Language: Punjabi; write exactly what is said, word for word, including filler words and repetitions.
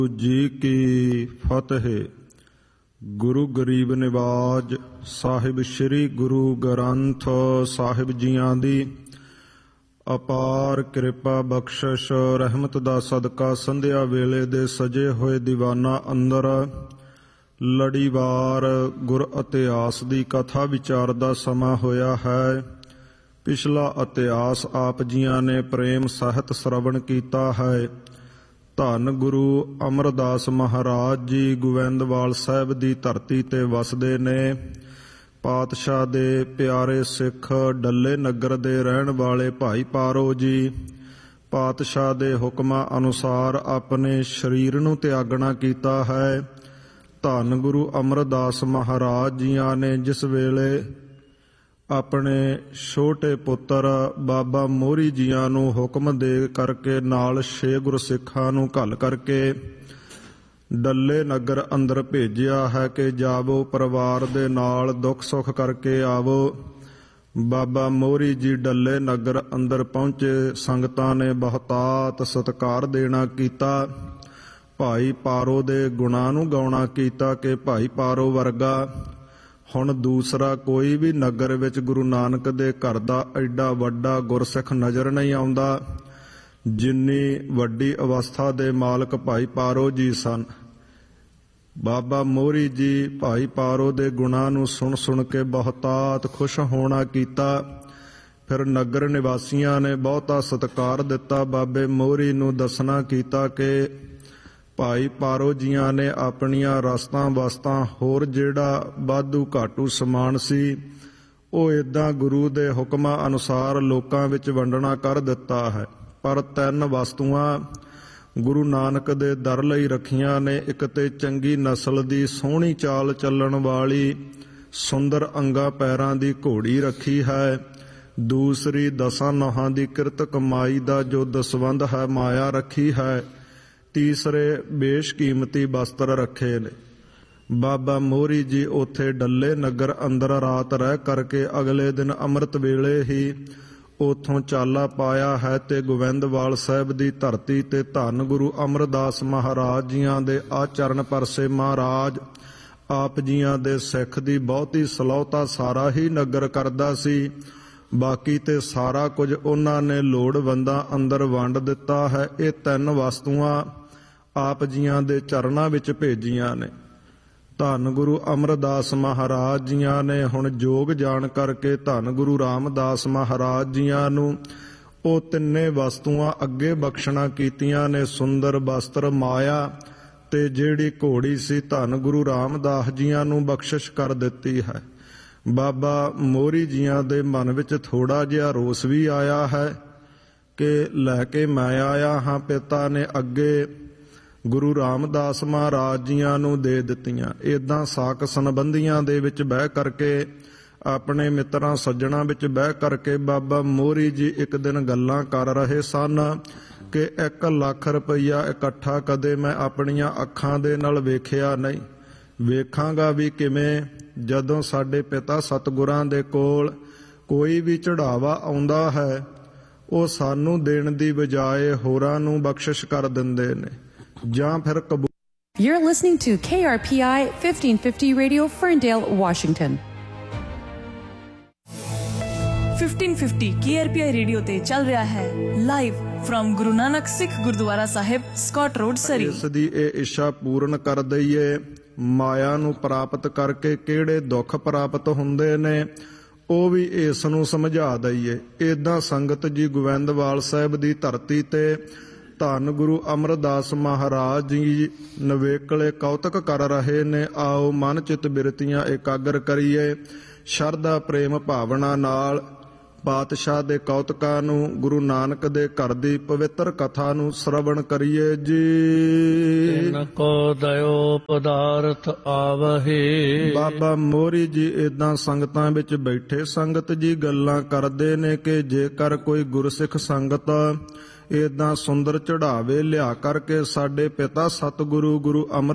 ਜੀ ਕੀ ਫਤਿਹ। ਗੁਰੂ ਗਰੀਬ ਨਿਵਾਜ ਸਾਹਿਬ ਸ੍ਰੀ ਗੁਰੂ ਗ੍ਰੰਥ ਸਾਹਿਬ ਜੀਆਂ ਦੀ ਅਪਾਰ ਕਿਰਪਾ ਬਖਸ਼ਿਸ਼ ਰਹਿਮਤ ਦਾ ਸਦਕਾ ਸੰਧਿਆ ਵੇਲੇ ਦੇ ਸਜੇ ਹੋਏ ਦੀਵਾਨਾਂ ਅੰਦਰ ਲੜੀਵਾਰ ਗੁਰ ਇਤਿਹਾਸ ਦੀ ਕਥਾ ਵਿਚਾਰ ਦਾ ਸਮਾਂ ਹੋਇਆ ਹੈ। ਪਿਛਲਾ ਇਤਿਹਾਸ ਆਪ ਜੀਆਂ ਨੇ ਪ੍ਰੇਮ ਸਹਿਤ ਸ਼ਰਵਣ ਕੀਤਾ ਹੈ। ਧੰਨ ਗੁਰੂ ਅਮਰਦਾਸ ਮਹਾਰਾਜ ਜੀ ਗੋਬਿੰਦਵਾਲ ਸਾਹਿਬ ਦੀ ਧਰਤੀ ਤੇ ਵਸਦੇ ਨੇ। ਪਾਤਸ਼ਾਹ ਦੇ ਪਿਆਰੇ ਸਿੱਖ ਡੱਲੇ ਨਗਰ ਦੇ ਰਹਿਣ ਵਾਲੇ ਭਾਈ ਪਾਰੋ ਜੀ ਪਾਤਸ਼ਾਹ ਦੇ ਹੁਕਮਾਂ ਅਨੁਸਾਰ ਆਪਣੇ ਸਰੀਰ ਨੂੰ ਤਿਆਗਣਾ ਕੀਤਾ ਹੈ। ਧੰਨ ਗੁਰੂ ਅਮਰਦਾਸ ਮਹਾਰਾਜ ਜੀਆਂ ਨੇ ਜਿਸ ਵੇਲੇ ਆਪਣੇ ਛੋਟੇ ਪੁੱਤਰ ਬਾਬਾ ਮੋਹਰੀ ਜੀਆਂ ਨੂੰ ਹੁਕਮ ਦੇ ਕਰਕੇ ਨਾਲ ਛੇ ਗੁਰਸਿੱਖਾਂ ਨੂੰ ਘੱਲ ਕਰਕੇ ਡੱਲੇ ਨਗਰ ਅੰਦਰ ਭੇਜਿਆ ਹੈ ਕਿ ਜਾਵੋ ਪਰਿਵਾਰ ਦੇ ਨਾਲ ਦੁੱਖ ਸੁੱਖ ਕਰਕੇ ਆਵੋ। ਬਾਬਾ ਮੋਹਰੀ ਜੀ ਡੱਲੇ ਨਗਰ ਅੰਦਰ ਪਹੁੰਚੇ। ਸੰਗਤਾਂ ਨੇ ਬਹੁਤਾਤ ਸਤਿਕਾਰ ਦੇਣਾ ਕੀਤਾ। ਭਾਈ ਪਾਰੋ ਦੇ ਗੁਣਾਂ ਨੂੰ ਗਾਉਣਾ ਕੀਤਾ ਕਿ ਭਾਈ ਪਾਰੋ ਵਰਗਾ ਹੁਣ ਦੂਸਰਾ ਕੋਈ ਵੀ ਨਗਰ ਵਿੱਚ ਗੁਰੂ ਨਾਨਕ ਦੇ ਘਰ ਦਾ ਐਡਾ ਵੱਡਾ ਗੁਰਸਿੱਖ ਨਜ਼ਰ ਨਹੀਂ ਆਉਂਦਾ ਜਿੰਨੀ ਵੱਡੀ ਅਵਸਥਾ ਦੇ ਮਾਲਕ ਭਾਈ ਪਾਰੋ ਜੀ ਸਨ। ਬਾਬਾ ਮੋਹਰੀ ਜੀ ਭਾਈ ਪਾਰੋ ਦੇ ਗੁਣਾਂ ਨੂੰ ਸੁਣ ਸੁਣ ਕੇ ਬਹੁਤਾਤ ਖੁਸ਼ ਹੋਣਾ ਕੀਤਾ। ਫਿਰ ਨਗਰ ਨਿਵਾਸੀਆਂ ਨੇ ਬਹੁਤਾ ਸਤਿਕਾਰ ਦਿੱਤਾ। ਬਾਬੇ ਮੋਹਰੀ ਨੂੰ ਦੱਸਣਾ ਕੀਤਾ ਕਿ ਭਾਈ ਪਾਰੋ ਜੀਆਂ ਨੇ ਆਪਣੀਆਂ ਰਸਤਾਂ ਵਸਤਾਂ ਹੋਰ ਜਿਹੜਾ ਵਾਧੂ ਘਾਟੂ ਸਮਾਨ ਸੀ ਉਹ ਇੱਦਾਂ ਗੁਰੂ ਦੇ ਹੁਕਮਾਂ ਅਨੁਸਾਰ ਲੋਕਾਂ ਵਿੱਚ ਵੰਡਣਾ ਕਰ ਦਿੱਤਾ ਹੈ। ਪਰ ਤਿੰਨ ਵਸਤੂਆਂ ਗੁਰੂ ਨਾਨਕ ਦੇ ਦਰ ਲਈ ਰੱਖੀਆਂ ਨੇ। ਇੱਕ ਤੇ ਚੰਗੀ ਨਸਲ ਦੀ ਸੋਹਣੀ ਚਾਲ ਚੱਲਣ ਵਾਲੀ ਸੁੰਦਰ ਅੰਗਾ ਪੈਰਾਂ ਦੀ ਘੋੜੀ ਰੱਖੀ ਹੈ। ਦੂਸਰੀ ਦਸਾਂ ਨੋਹਾਂ ਦੀ ਕਿਰਤ ਕਮਾਈ ਦਾ ਜੋ ਦਸਵੰਧ ਹੈ ਮਾਇਆ ਰੱਖੀ ਹੈ। ਤੀਸਰੇ ਬੇਸ਼ਕੀਮਤੀ ਵਸਤਰ ਰੱਖੇ ਨੇ। ਬਾਬਾ ਮੋਹਰੀ ਜੀ ਉੱਥੇ ਡੱਲੇ ਨਗਰ ਅੰਦਰ ਰਾਤ ਰਹਿ ਕਰਕੇ ਅਗਲੇ ਦਿਨ ਅੰਮ੍ਰਿਤ ਵੇਲੇ ਹੀ ਉੱਥੋਂ ਚਾਲਾ ਪਾਇਆ ਹੈ ਤੇ ਗੋਬਿੰਦਵਾਲ ਸਾਹਿਬ ਦੀ ਧਰਤੀ ਤੇ ਧੰਨ ਗੁਰੂ ਅਮਰਦਾਸ ਮਹਾਰਾਜ ਜੀਆਂ ਦੇ ਆਚਰਨ ਪਰਸੇ ਮਹਾਰਾਜ ਆਪ ਜੀਆਂ ਦੇ ਸਿੱਖ ਦੀ ਬਹੁਤੀ ਸਲਾਹੁਤਾ ਸਾਰਾ ਹੀ ਨਗਰ ਕਰਦਾ ਸੀ। ਬਾਕੀ ਤੇ ਸਾਰਾ ਕੁਝ ਉਹਨਾਂ ਨੇ ਲੋੜਵੰਦਾਂ ਅੰਦਰ ਵੰਡ ਦਿੱਤਾ ਹੈ। ਇਹ ਤਿੰਨ ਵਸਤੂਆਂ ਆਪ ਜੀਆਂ ਦੇ ਚਰਨਾਂ ਵਿੱਚ ਭੇਜੀਆਂ ਨੇ। ਧੰਨ ਗੁਰੂ ਅਮਰਦਾਸ ਮਹਾਰਾਜ ਜੀਆਂ ਨੇ ਹੁਣ ਜੋਗ ਜਾਣ ਕਰਕੇ ਧੰਨ ਗੁਰੂ ਰਾਮਦਾਸ ਮਹਾਰਾਜ ਜੀਆਂ ਨੂੰ ਉਹ ਤਿੰਨੇ ਵਸਤੂਆਂ ਅੱਗੇ ਬਖਸ਼ਣਾ ਕੀਤੀਆਂ ਨੇ। ਸੁੰਦਰ ਵਸਤਰ ਮਾਇਆ ਤੇ ਜਿਹੜੀ ਘੋੜੀ ਸੀ ਧੰਨ ਗੁਰੂ ਰਾਮਦਾਸ ਜੀਆਂ ਨੂੰ ਬਖਸ਼ਿਸ਼ ਕਰ ਦਿੱਤੀ ਹੈ। ਬਾਬਾ ਮੋਹਰੀ ਜੀਆਂ ਦੇ ਮਨ ਵਿੱਚ ਥੋੜਾ ਜਿਹਾ ਰੋਸ ਵੀ ਆਇਆ ਹੈ ਕਿ ਲੈ ਕੇ ਮੈਂ ਆਇਆ ਹਾਂ, ਪਿਤਾ ਨੇ ਅੱਗੇ ਗੁਰੂ ਰਾਮਦਾਸ ਮਹਾਰਾਜ ਜੀਆਂ ਨੂੰ ਦੇ ਦਿੱਤੀਆਂ। ਇੱਦਾਂ ਸਾਕ ਸੰਬੰਧੀਆਂ ਦੇ ਵਿੱਚ ਬਹਿ ਕਰਕੇ ਆਪਣੇ ਮਿੱਤਰਾਂ ਸੱਜਣਾ ਵਿੱਚ ਬਹਿ ਕਰਕੇ ਬਾਬਾ ਮੋਹਰੀ ਜੀ ਇੱਕ ਦਿਨ ਗੱਲਾਂ ਕਰ ਰਹੇ ਸਨ ਕਿ ਇੱਕ ਲੱਖ ਰੁਪਈਆ ਇਕੱਠਾ ਕਦੇ ਮੈਂ ਆਪਣੀਆਂ ਅੱਖਾਂ ਦੇ ਨਾਲ ਵੇਖਿਆ ਨਹੀਂ, ਵੇਖਾਂਗਾ ਵੀ ਕਿਵੇਂ ਜਦੋਂ ਸਾਡੇ ਪਿਤਾ ਸਤਿਗੁਰਾਂ ਦੇ ਕੋਲ ਕੋਈ ਵੀ ਚੜਾਵਾ ਆਉਂਦਾ ਹੈ ਉਹ ਸਾਨੂੰ ਦੇਣ ਦੀ ਬਜਾਏ ਹੋਰਾਂ ਨੂੰ ਬਖਸ਼ਿਸ਼ ਕਰ ਦਿੰਦੇ ਨੇ ਜਾਂ ਫਿਰ ਕਬੂਲ। You're listening to K R P I fifteen fifty Radio, Ferndale, Washington. fifteen fifty K R P I radio ਤੇ ਚੱਲ ਰਿਹਾ ਹੈ ਲਾਈਵ ਫਰਮ ਗੁਰੂ ਨਾਨਕ ਸਿੱਖ ਗੁਰਦੁਆਰਾ ਸਾਹਿਬ, ਸਕਾਟ ਰੋਡ, ਸਰੀ। ਇਸ ਦੀ ਇਹ ਇੱਛਾ ਪੂਰਨ ਕਰ ਦਈਏ। ਮਾਇਆ ਨੂੰ ਪ੍ਰਾਪਤ ਕਰਕੇ ਕਿਹੜੇ ਦੁੱਖ ਪ੍ਰਾਪਤ ਹੁੰਦੇ ਨੇ ਉਹ ਵੀ ਇਸ ਨੂੰ ਸਮਝਾ ਦਈਏ। ਏਦਾਂ ਸੰਗਤ ਜੀ ਗੋਬਿੰਦਵਾਲ ਸਾਹਿਬ ਦੀ ਧਰਤੀ ਤੇ ਧੰਨ ਗੁਰੂ ਅਮਰਦਾਸ ਮਹਾਰਾਜ ਜੀ ਨਵੇਕਲੇ ਕੌਤਕ ਕਰ ਰਹੇ ਨੇ। ਆਓ ਮਨ ਚਿੱਤ ਬਿਰਤੀਆਂ ਇਕਾਗਰ ਕਰੀਏ। ਸ਼ਰਧਾ ਪ੍ਰੇਮ ਭਾਵਨਾ ਨਾਲ ਪਾਤਸ਼ਾਹ ਦੇ ਕੌਤਕਾਂ ਨੂੰ, ਗੁਰੂ ਨਾਨਕ ਦੇ ਘਰ ਦੀ ਪਵਿੱਤਰ ਕਥਾ ਨੂੰ ਸ਼ਰਵਣ ਕਰੀਏ ਜੀ। ਤਿਨ ਕੋ ਦਇਓ ਪਦਾਰਥ ਆਵਹੇ। ਬਾਬਾ ਮੋਹਰੀ ਜੀ ਏਦਾਂ ਸੰਗਤਾਂ ਵਿੱਚ ਬੈਠੇ ਸੰਗਤ ਜੀ ਗੱਲਾਂ ਕਰਦੇ ਨੇ ਕਿ ਜੇਕਰ ਕੋਈ ਗੁਰਸਿੱਖ ਸੰਗਤ ਏਦਾਂ ਸੁੰਦਰ ਚੜਾਵੇ ਲਿਆ ਕਰਕੇ ਸਾਡੇ ਪਿਤਾ ਸਤਿਗੁਰੂ ਗੁਰੂ ਅਮਰ